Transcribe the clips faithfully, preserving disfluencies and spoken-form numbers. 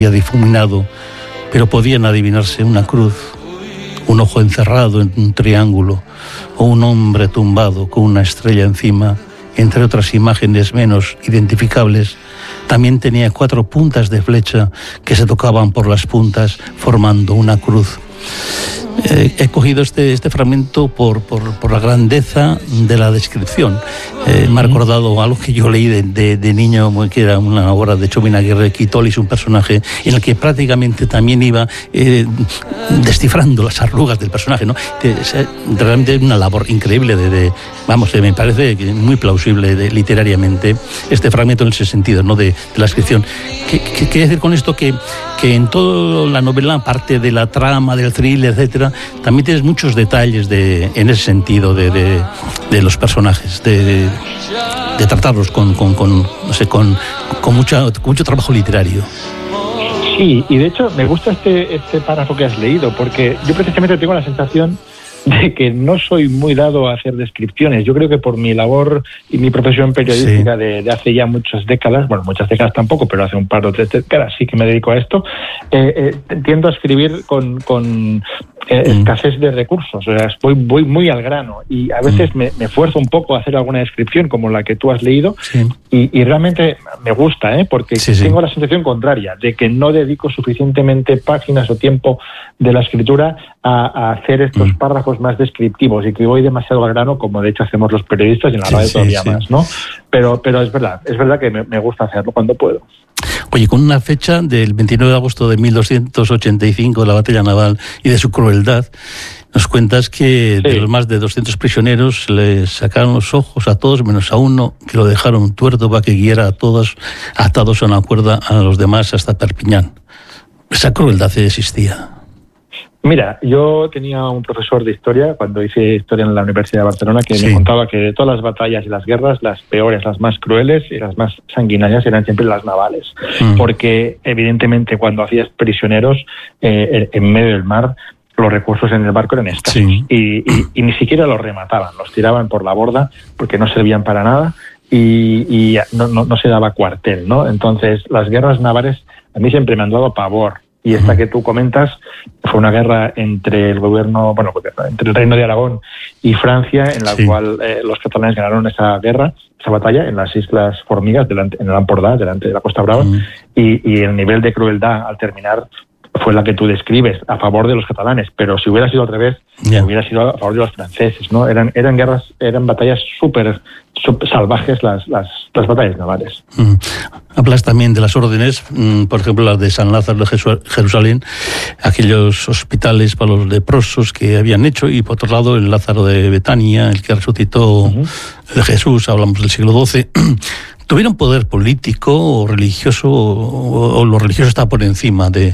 había difuminado, pero podían adivinarse una cruz, un ojo encerrado en un triángulo o un hombre tumbado con una estrella encima, entre otras imágenes menos identificables. También tenía cuatro puntas de flecha que se tocaban por las puntas formando una cruz. Eh, he cogido este, este fragmento por, por, por la grandeza de la descripción. Eh, me ha recordado algo que yo leí de, de, de niño, que era una obra de Chomín Aguirre, Quitolis, un personaje en el que prácticamente también iba eh, descifrando las arrugas del personaje, ¿no? Es realmente una labor increíble de, de vamos, me parece muy plausible de, literariamente este fragmento en ese sentido, ¿no? de, de la descripción. ¿Qué, qué quiere decir con esto? Que, que en toda la novela, aparte de la trama, del thriller, etcétera, también tienes muchos detalles de, en ese sentido de, de, de los personajes, de, de, de tratarlos con, con, con, no sé, con, con, mucha, con mucho trabajo literario. Sí, y de hecho me gusta este, este párrafo que has leído, porque yo precisamente tengo la sensación de que no soy muy dado a hacer descripciones. Yo creo que por mi labor y mi profesión periodística sí. de, de hace ya muchas décadas, bueno, muchas décadas tampoco, pero hace un par o tres décadas sí que me dedico a esto, eh, eh, tiendo a escribir con, con eh, mm. escasez de recursos. O sea, voy, voy muy al grano y a veces mm. me, me esfuerzo un poco a hacer alguna descripción como la que tú has leído sí. y, y realmente me gusta, ¿eh? porque sí, tengo sí. la sensación contraria de que no dedico suficientemente páginas o tiempo de la escritura a, a hacer estos mm. párrafos más descriptivos y que voy demasiado al grano, como de hecho hacemos los periodistas y en la sí, radio sí, todavía sí. más, ¿no? Pero, pero es verdad, es verdad que me, me gusta hacerlo cuando puedo. Oye, con una fecha del veintinueve de agosto de mil doscientos ochenta y cinco de la batalla naval y de su crueldad, nos cuentas que sí. de los más de doscientos prisioneros les sacaron los ojos a todos menos a uno, que lo dejaron tuerto para que guiara a todos atados a una cuerda a los demás hasta Perpiñán. Esa crueldad existía. Mira, yo tenía un profesor de historia cuando hice historia en la Universidad de Barcelona que sí. me contaba que de todas las batallas y las guerras, las peores, las más crueles y las más sanguinarias eran siempre las navales. Mm. Porque evidentemente cuando hacías prisioneros eh, en medio del mar, los recursos en el barco eran escasos sí. y, y, y ni siquiera los remataban, los tiraban por la borda porque no servían para nada y, y no, no, no se daba cuartel, ¿no? Entonces las guerras navales a mí siempre me han dado pavor. Y esta que tú comentas fue una guerra entre el gobierno, bueno, entre el Reino de Aragón y Francia, en la sí. cual eh, los catalanes ganaron esa guerra, esa batalla, en las Islas Formigas, delante, en el Empordà, delante de la Costa Brava, mm. y, y el nivel de crueldad al terminar fue la que tú describes, a favor de los catalanes, pero si hubiera sido al revés, yeah. hubiera sido a favor de los franceses, ¿no? Eran, eran guerras, eran batallas súper super salvajes las, las, las batallas navales. Mm. Hablas también de las órdenes, mm, por ejemplo las de San Lázaro de Jerusalén, aquellos hospitales para los leprosos que habían hecho, y por otro lado el Lázaro de Betania, el que resucitó uh-huh. de Jesús, hablamos del siglo doce. ¿Tuvieron poder político o religioso, o, o lo religioso está por encima de,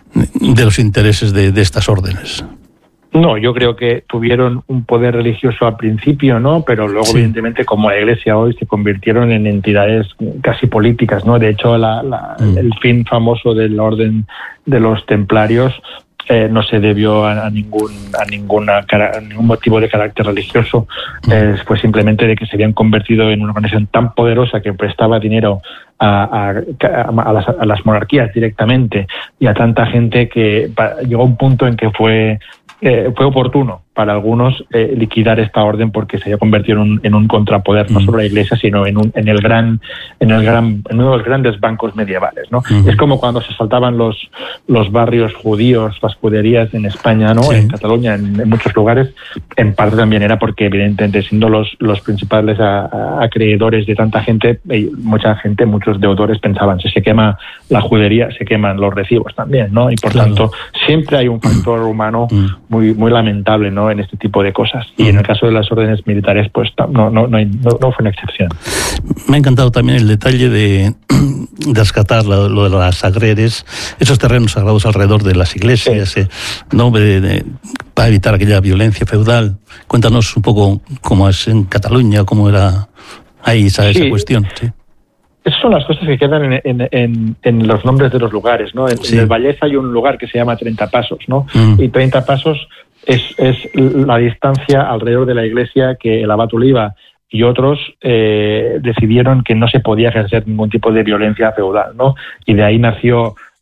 de los intereses de, de estas órdenes? No, yo creo que tuvieron un poder religioso al principio, ¿no? Pero luego, sí. evidentemente, como la Iglesia hoy, se convirtieron en entidades casi políticas, ¿no? De hecho, la, la, mm. el fin famoso de la orden de los templarios Eh, no se debió a, a ningún a ninguna a ningún motivo de carácter religioso, eh, fue simplemente de que se habían convertido en una organización tan poderosa que prestaba dinero a, a, a, las, a las monarquías directamente y a tanta gente que pa, llegó a un punto en que fue eh, fue oportuno para algunos eh, liquidar esta orden porque se había convertido en un, en un contrapoder, no solo la Iglesia, sino en un en el gran en el gran en uno de los grandes bancos medievales, ¿no? Uh-huh. Es como cuando se saltaban los los barrios judíos, las juderías en España, ¿no? Sí. En Cataluña, en, en muchos lugares, en parte también era porque evidentemente siendo los los principales a, a, acreedores de tanta gente, mucha gente, muchos deudores pensaban, si se quema la judería, se queman los recibos también, ¿no? Y por claro. tanto, siempre hay un factor humano muy muy lamentable, ¿no? En este tipo de cosas. Y en el caso de las órdenes militares, pues no, no, no, no, no fue una excepción. Me ha encantado también el detalle de, de rescatar lo, lo de las sagreres, esos terrenos sagrados alrededor de las iglesias, sí. eh, ¿no? de, de, para evitar aquella violencia feudal. Cuéntanos un poco cómo es en Cataluña, cómo era ahí esa, sí. esa cuestión. Sí. Esas son las cosas que quedan en, en, en, en los nombres de los lugares, ¿no? En, sí. en el Vallés hay un lugar que se llama Treinta Pasos, ¿no? Mm. Y Treinta Pasos es, es la distancia alrededor de la iglesia que el abad Oliva y otros eh, decidieron que no se podía ejercer ningún tipo de violencia feudal, ¿no? Y de ahí nació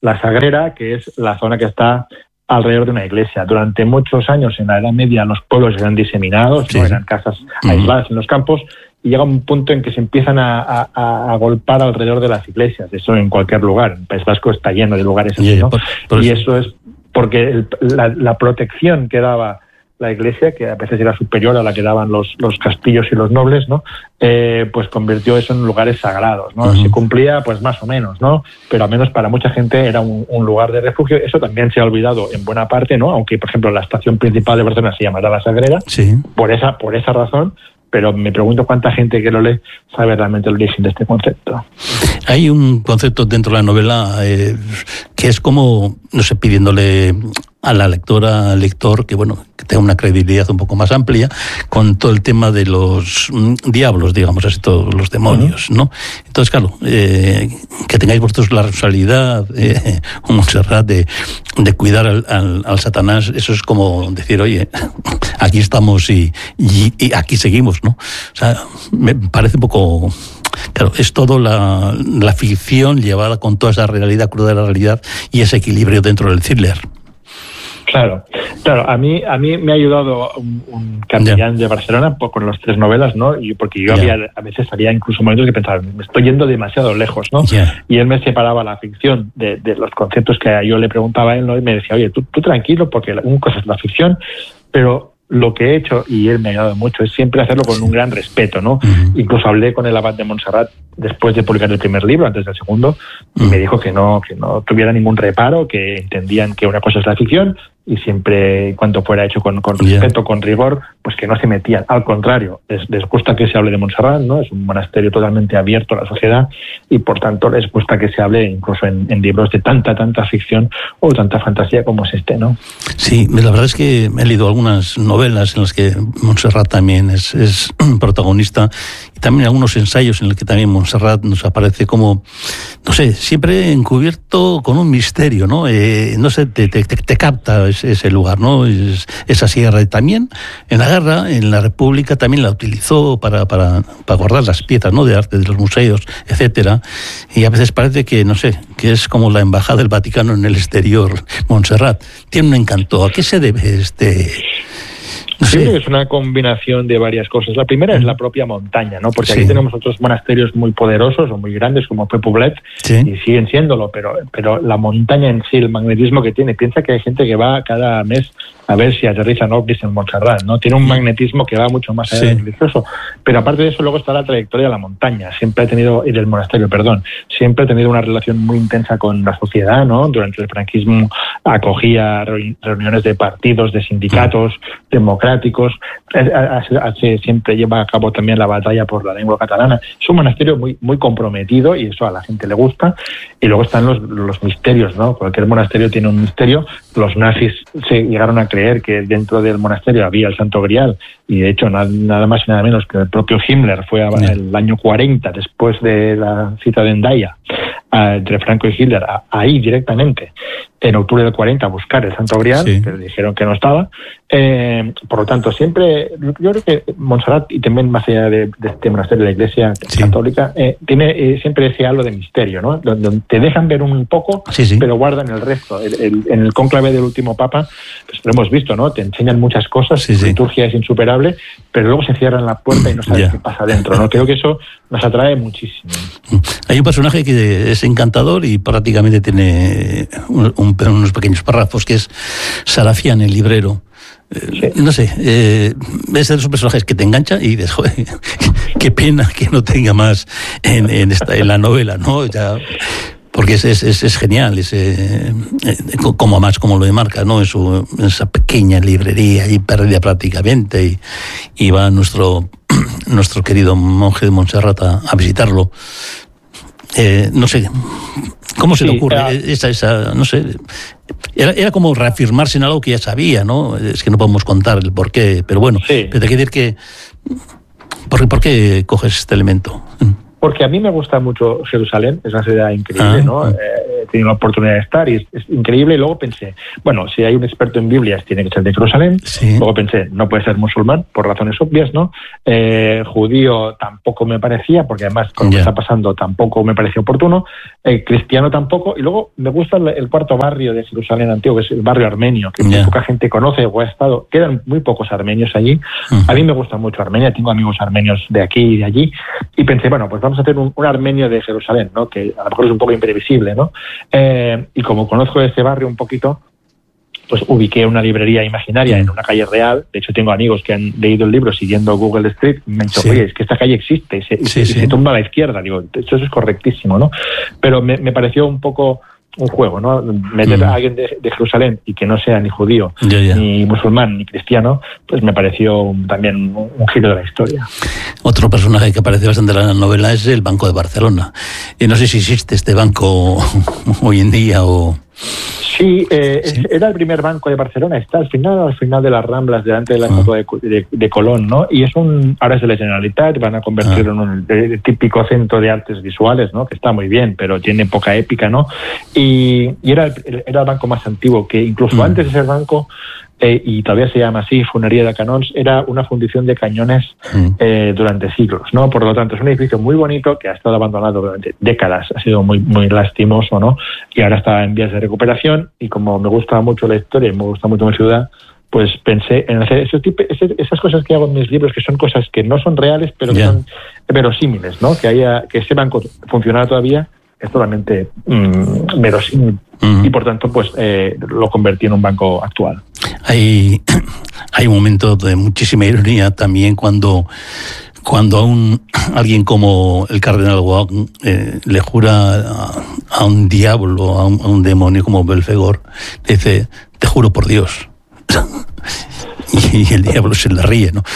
la Sagrera, que es la zona que está alrededor de una iglesia. Durante muchos años, en la Edad Media, los pueblos eran diseminados, sí. ¿no? Eran casas uh-huh. aisladas en los campos, y llega un punto en que se empiezan a, a, a golpar alrededor de las iglesias. Eso en cualquier lugar. El País Vasco está lleno de lugares así, yeah, ¿no? Por, por y eso es porque el, la, la protección que daba la iglesia, que a veces era superior a la que daban los, los castillos y los nobles, ¿no? Eh, pues convirtió eso en lugares sagrados, ¿no? Uh-huh. Se cumplía, pues más o menos, ¿no? Pero al menos para mucha gente era un, un lugar de refugio. Eso también se ha olvidado en buena parte, ¿no? Aunque, por ejemplo, la estación principal de Barcelona se llamará La Sagrera, sí. por esa, por esa razón. Pero me pregunto cuánta gente que lo lee sabe realmente el origen de este concepto. Hay un concepto dentro de la novela eh, que es como, no sé, pidiéndole a la lectora, al lector, que bueno, que tenga una credibilidad un poco más amplia con todo el tema de los mm, diablos, digamos así, todos los demonios, uh-huh. ¿no? Entonces, claro, eh, que tengáis vosotros la responsabilidad, eh, Montserrat, de, de cuidar al, al, al Satanás, eso es como decir, oye, aquí estamos y, y, y aquí seguimos, ¿no? O sea, me parece un poco... Claro, es todo la, la ficción llevada con toda esa realidad cruda de la realidad y ese equilibrio dentro del thriller. Claro, claro. A mí, a mí me ha ayudado un, un capellán yeah. de Barcelona pues, con las tres novelas, ¿no? Y porque yo yeah. había, a veces había incluso momentos que pensaba, me estoy yendo demasiado lejos, ¿no? Yeah. Y él me separaba la ficción de, de los conceptos que yo le preguntaba a él, ¿no? Y me decía, oye, tú, tú tranquilo, porque una cosa es la ficción, pero lo que he hecho, y él me ha ayudado mucho, es siempre hacerlo con un gran respeto, ¿no? Uh-huh. Incluso hablé con el abad de Montserrat después de publicar el primer libro, antes del segundo, uh-huh. y me dijo que no, que no tuviera ningún reparo, que entendían que una cosa es la ficción, y siempre, en cuanto fuera hecho con, con respeto, yeah. con rigor, pues que no se metían. Al contrario, les, les gusta que se hable de Montserrat, ¿no? Es un monasterio totalmente abierto a la sociedad y, por tanto, les gusta que se hable incluso en, en libros de tanta, tanta ficción o tanta fantasía como es este, ¿no? Sí, la verdad es que he leído algunas novelas en las que Montserrat también es, es protagonista, y también algunos ensayos en los que también Montserrat nos aparece como, no sé, siempre encubierto con un misterio, ¿no? Eh, no sé, te, te, te capta ese lugar, ¿no? Es, esa sierra. Y también en la guerra, en la República, también la utilizó para, para, para guardar las piezas, ¿no? De arte de los museos, etcétera. Y a veces parece que, no sé, que es como la embajada del Vaticano en el exterior, Montserrat. Tiene un encanto. ¿A qué se debe este...? No sé. Yo creo que es una combinación de varias cosas. La primera es la propia montaña, ¿no? Porque sí. aquí tenemos otros monasterios muy poderosos o muy grandes, como fue Poblet, sí. y siguen siéndolo, pero, pero la montaña en sí, el magnetismo que tiene, piensa que hay gente que va cada mes a ver si aterrizan ovnis en Montserrat, ¿no? Tiene un magnetismo que va mucho más allá sí. del religioso. Pero aparte de eso, luego está la trayectoria de la montaña. Siempre ha tenido, y del monasterio, perdón, siempre ha tenido una relación muy intensa con la sociedad, ¿no? Durante el franquismo acogía reuniones de partidos, de sindicatos, sí. democráticos. Hace, hace, siempre lleva a cabo también la batalla por la lengua catalana. Es un monasterio muy, muy comprometido y eso a la gente le gusta. Y luego están los, los misterios, ¿no? Cualquier monasterio tiene un misterio. Los nazis se llegaron a creer que dentro del monasterio había el Santo Grial, y de hecho nada, nada más y nada menos que el propio Himmler fue a, el año cuarenta, después de la cita de Endaya, a, entre Franco y Hitler, a, ahí directamente, en octubre del cuarenta, a buscar el Santo Grial, sí. pero dijeron que no estaba. Eh, por lo tanto, siempre, yo creo que Montserrat, y también más allá de, de este monasterio de la Iglesia sí. católica, eh, tiene eh, siempre ese halo de misterio, ¿no? Donde te dejan ver un poco, sí, sí. pero guardan el resto. El, el, en el cónclave del último Papa, pues lo hemos visto, ¿no? Te enseñan muchas cosas, sí, sí. la liturgia es insuperable, pero luego se cierran la puerta y no sabes yeah. qué pasa dentro, ¿no? Creo que eso nos atrae muchísimo. Hay un personaje que es encantador y prácticamente tiene un, un, unos pequeños párrafos, que es Sarafián, el librero. Sí. No sé, eh, es de esos personajes que te engancha y dices, joder, qué pena que no tenga más en, en, esta, en la novela, ¿no? Ya, porque es, es, es genial, es, eh, como más como lo demarca, ¿no? En, su, en esa pequeña librería y perdida prácticamente, y, y va nuestro, nuestro querido monje de Montserrat a, a visitarlo. Eh, no sé, ¿cómo se sí, le ocurre claro. esa, esa, no sé, era, era como reafirmarse en algo que ya sabía, ¿no? Es que no podemos contar el por qué, pero bueno, sí. pero te quiero decir que, ¿por, ¿por qué coges este elemento? Porque a mí me gusta mucho Jerusalén, es una ciudad increíble, ah, ¿no? Ah. Eh, he tenido la oportunidad de estar y es, es increíble. Y luego pensé, bueno, si hay un experto en Biblias tiene que ser de Jerusalén. Sí. Luego pensé, no puede ser musulmán por razones obvias, ¿no? Eh, judío tampoco me parecía, porque además con lo yeah. que está pasando tampoco me parecía oportuno. Eh, cristiano tampoco. Y luego me gusta el, el cuarto barrio de Jerusalén antiguo, que es el barrio armenio, que yeah. muy poca gente conoce o ha estado. Quedan muy pocos armenios allí. Uh-huh. A mí me gusta mucho Armenia, tengo amigos armenios de aquí y de allí. Y pensé, bueno, pues vamos a hacer un, un armenio de Jerusalén, ¿no? Que a lo mejor es un poco imprevisible, ¿no? Eh, y como conozco ese barrio un poquito, pues ubiqué una librería imaginaria en una calle real. De hecho, tengo amigos que han leído el libro siguiendo Google Street y me han dicho, sí. oye, es que esta calle existe y se, y, sí, y sí. se tumba a la izquierda. Digo, eso es correctísimo, ¿no? Pero me, me pareció un poco un juego, ¿no? Meter mm. a alguien de, de Jerusalén y que no sea ni judío, yeah, yeah. ni musulmán, ni cristiano, pues me pareció un, también un, un giro de la historia. Otro personaje que aparece bastante en la novela es el Banco de Barcelona. Y no sé si existe este banco hoy en día o... Sí, eh, sí, era el primer banco de Barcelona, está al final, al final de las Ramblas, delante de la estatua uh-huh. de, de, de Colón, ¿no? Y es un, ahora es de la Generalitat, van a convertirlo uh-huh. en un el típico centro de artes visuales, ¿no? Que está muy bien, pero tiene poca épica, ¿no? Y, y era, el, era el banco más antiguo, que incluso uh-huh. antes de ser banco, eh, y todavía se llama así, Funería de Canons, era una fundición de cañones uh-huh. eh, durante siglos, ¿no? Por lo tanto, es un edificio muy bonito que ha estado abandonado durante décadas, ha sido muy, muy lastimoso, ¿no? Y ahora está en vías de recuperación. Y como me gusta mucho la historia y me gusta mucho mi ciudad, pues pensé en hacer ese tipo, ese, esas cosas que hago en mis libros, que son cosas que no son reales, pero que yeah. son verosímiles, ¿no? Que haya, que ese banco funcionara todavía es totalmente mmm, verosímil. Mm. Y por tanto, pues eh, lo convertí en un banco actual. Hay, hay un momento de muchísima ironía también cuando... Cuando a un alguien como el cardenal Wagner eh, le jura a, a un diablo, a un, a un demonio como Belfegor, le dice, te juro por Dios. Y, y el diablo se le ríe, ¿no?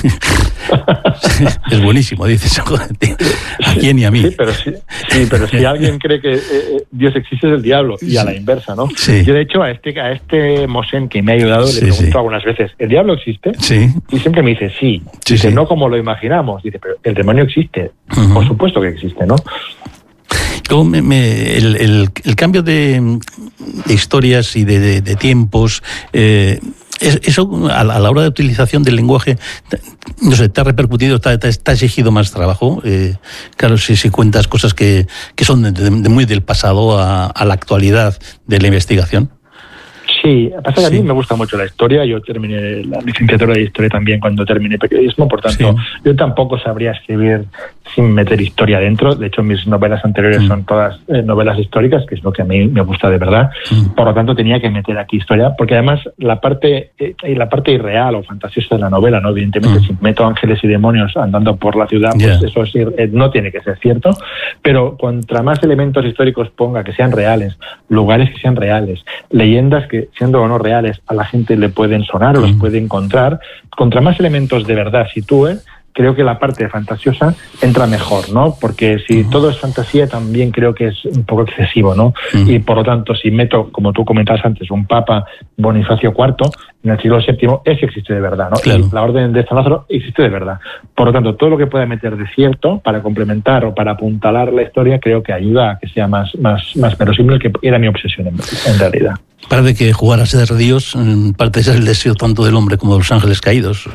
Es buenísimo, dices, ¿a quién y a mí? Sí, pero, sí, sí, pero si alguien cree que eh, Dios existe es el diablo, y a la inversa, ¿no? Sí. Yo, de hecho, a este a este Mosén que me ha ayudado, sí, le pregunto sí. algunas veces, ¿el diablo existe? Sí. Y siempre me dice, sí. sí dice, sí. no como lo imaginamos. Dice, pero el demonio existe. Uh-huh. Por supuesto que existe, ¿no? Luego me, me, el, el, el cambio de, de historias y de, de, de tiempos... Eh, eso a la hora de utilización del lenguaje, no sé, ¿te ha repercutido, te ha, te ha exigido más trabajo? Eh, claro, si, si cuentas cosas que, que son de, de muy del pasado a, a la actualidad de la investigación. Sí, pasa que sí. a mí me gusta mucho la historia. Yo terminé la licenciatura de historia también cuando terminé periodismo, por tanto, sí. yo tampoco sabría escribir sin meter historia dentro. De hecho, mis novelas anteriores mm. son todas eh, novelas históricas, que es lo que a mí me gusta de verdad. Mm. Por lo tanto, tenía que meter aquí historia, porque además la parte eh, la parte irreal o fantasiosa de la novela, no, evidentemente, mm. si meto ángeles y demonios andando por la ciudad, yeah. pues eso es, eh, no tiene que ser cierto. Pero contra más elementos históricos ponga, que sean reales, lugares que sean reales, leyendas que siendo o no reales, a la gente le pueden sonar o los puede encontrar. Contra más elementos de verdad sitúe, creo que la parte fantasiosa entra mejor, ¿no? Porque si uh-huh. todo es fantasía, también creo que es un poco excesivo, ¿no? Uh-huh. Y por lo tanto, si meto, como tú comentabas antes, un Papa Bonifacio cuarto en el siglo séptimo, ese existe de verdad, ¿no? Claro. Y la Orden de San Lázaro existe de verdad. Por lo tanto, todo lo que pueda meter de cierto para complementar o para apuntalar la historia, creo que ayuda a que sea más, más, más verosímil, que era mi obsesión en, en realidad. Parece que jugar a ser Dios, en parte es el deseo tanto del hombre como de los ángeles caídos.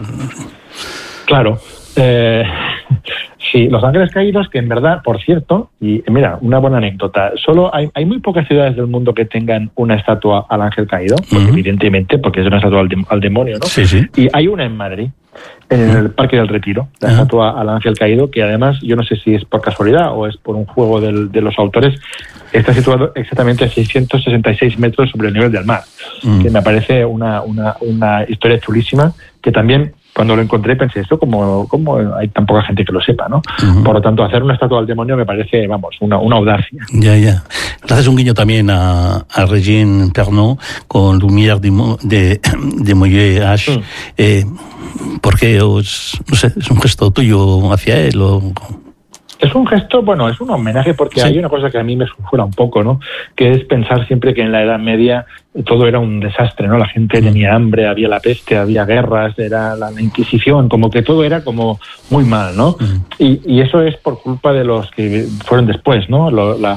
Claro. Eh, sí, los ángeles caídos, que en verdad, por cierto, y mira, una buena anécdota, solo hay, hay muy pocas ciudades del mundo que tengan una estatua al ángel caído, porque uh-huh. evidentemente, porque es una estatua al, de, al demonio, ¿no? Sí, sí. Y hay una en Madrid, en el uh-huh. Parque del Retiro, la uh-huh. estatua al ángel caído, que además, yo no sé si es por casualidad o es por un juego del, de los autores, está situado exactamente a seiscientos sesenta y seis metros sobre el nivel del mar, uh-huh. que me parece una, una, una historia chulísima, que también cuando lo encontré pensé, esto como, como hay tan poca gente que lo sepa, ¿no? Uh-huh. Por lo tanto, hacer una estatua al demonio me parece, vamos, una, una audacia. Ya, ya. Le haces un guiño también a, a Regine Pernod con Lumière de, de, de Moyer H. Mm. Eh, ¿Por qué? Os, no sé, ¿es un gesto tuyo hacia él o...? Es un gesto, bueno, es un homenaje porque sí. hay una cosa que a mí me sulfura un poco, ¿no? Que es pensar siempre que en la Edad Media todo era un desastre, ¿no? La gente tenía hambre, había la peste, había guerras, era la Inquisición, como que todo era como muy mal, ¿no? Uh-huh. Y, y eso es por culpa de los que fueron después, ¿no? Lo, la,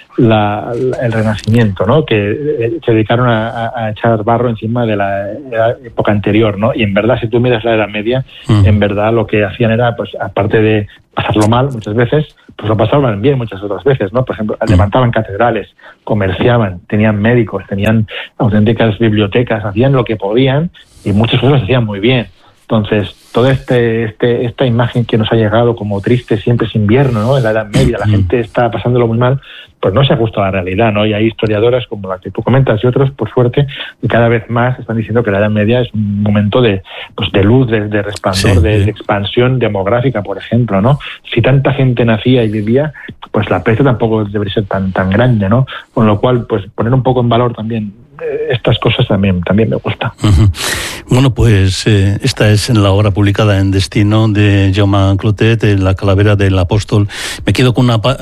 la, la, el Renacimiento, ¿no? Que eh, se dedicaron a, a echar barro encima de la, de la época anterior, ¿no? Y en verdad, si tú miras la Edad Media, uh-huh. en verdad lo que hacían era, pues aparte de pasarlo mal muchas veces, pues lo pasaban bien muchas otras veces, ¿no? Por ejemplo, levantaban catedrales, comerciaban, tenían médicos, tenían auténticas bibliotecas, hacían lo que podían y muchas cosas las hacían muy bien. Entonces, toda este, este, esta imagen que nos ha llegado como triste, siempre es invierno, ¿no? En la Edad Media la mm. gente está pasándolo muy mal, pues no se ajusta a la realidad, ¿no? Y hay historiadoras como la que tú comentas y otros, por suerte, y cada vez más están diciendo que la Edad Media es un momento de, pues de luz, de, de resplandor, sí, de, de expansión demográfica, por ejemplo, ¿no? Si tanta gente nacía y vivía, pues la peste tampoco debería ser tan, tan grande, ¿no? Con lo cual, pues poner un poco en valor también estas cosas también, también me gusta. Uh-huh. Bueno, pues eh, esta es la obra publicada en Destino de Jaume Clotet, en La calavera del apóstol. Me quedo con una pa-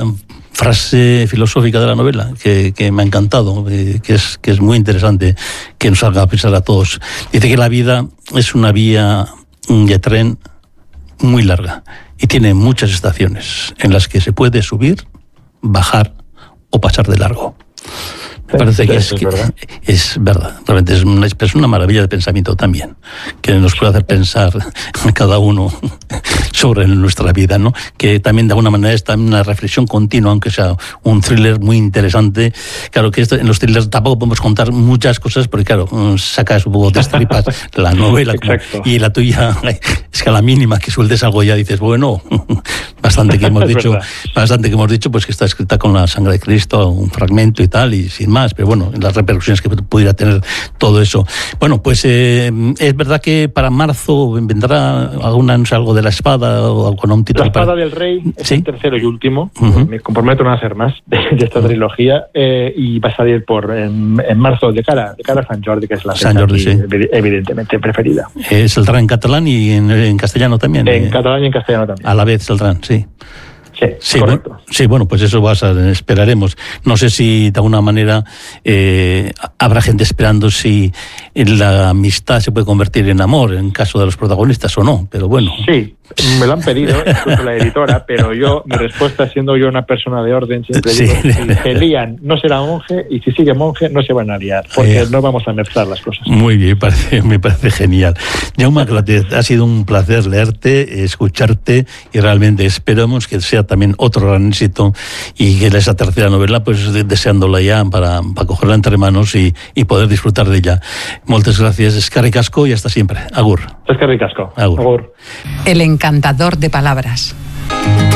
frase filosófica de la novela que, que me ha encantado, eh, que, es, que es muy interesante, que nos haga pensar a todos. Dice que la vida es una vía de tren muy larga y tiene muchas estaciones en las que se puede subir, bajar o pasar de largo. Me parece que es, es, que verdad. es verdad, realmente es una, es una maravilla de pensamiento también, que nos puede hacer pensar cada uno sobre nuestra vida, ¿no? Que también de alguna manera es también una reflexión continua, aunque sea un thriller muy interesante. Claro que esto, en los thrillers tampoco podemos contar muchas cosas, porque claro, sacas un poco de tripas la novela como, y la tuya es que a la mínima que sueltes algo ya dices, bueno, bastante que hemos dicho, bastante que hemos dicho, pues que está escrita con la sangre de Cristo, un fragmento y tal, y sin más. Más, pero bueno, las repercusiones que pudiera tener todo eso. Bueno, pues eh, es verdad que para marzo vendrá alguna, no sé, algo de La espada o con un título. La espada para... del rey es ¿Sí? el tercero y último. Uh-huh. Me comprometo a no hacer más de, de esta uh-huh. trilogía eh, y va a salir por en, en marzo de cara de cara a San Jordi, que es la fecha San Jordi, aquí, sí. evidentemente preferida. Eh, saldrá en catalán y en, en castellano también. En eh, catalán y en castellano también. A la vez saldrán, sí. Sí, sí, correcto. Bueno, sí, bueno, pues eso vas a, esperaremos. No sé si de alguna manera eh, habrá gente esperando si la amistad se puede convertir en amor en caso de los protagonistas o no, pero bueno. Sí, me lo han pedido, incluso la editora, pero yo, mi respuesta, siendo yo una persona de orden, siempre digo, sí. si se lían, no será monje, y si sigue monje, no se van a liar, porque eh, no vamos a mezclar las cosas. Muy bien, parece, me parece genial. Jaume Clotet, ha sido un placer leerte, escucharte, y realmente esperamos que sea también otro gran éxito, y que esa tercera novela, pues deseándola ya para, para cogerla entre manos y, y poder disfrutar de ella. Moltes gràcies, eskerrik asko y hasta siempre. Agur. Eskerrik asko. Agur. Agur. El encantador de palabras.